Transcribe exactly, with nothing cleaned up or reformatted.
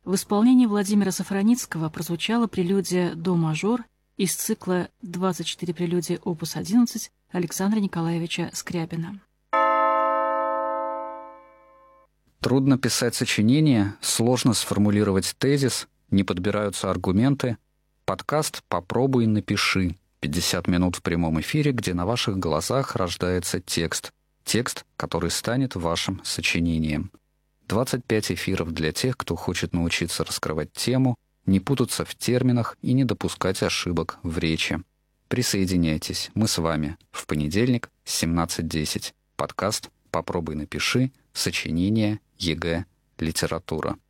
В исполнении Владимира Сафраницкого прозвучала прелюдия «До-мажор» из цикла «двадцать четыре прелюдии опус одиннадцать» Александра Николаевича Скрябина. Трудно писать сочинение, сложно сформулировать тезис, не подбираются аргументы. Подкаст «Попробуй, напиши». пятьдесят минут в прямом эфире, где на ваших глазах рождается текст. Текст, который станет вашим сочинением. двадцать пять эфиров для тех, кто хочет научиться раскрывать тему, не путаться в терминах и не допускать ошибок в речи. Присоединяйтесь, мы с вами в понедельник семнадцать десять. Подкаст «Попробуй, напиши», сочинение, ЕГЭ, литература.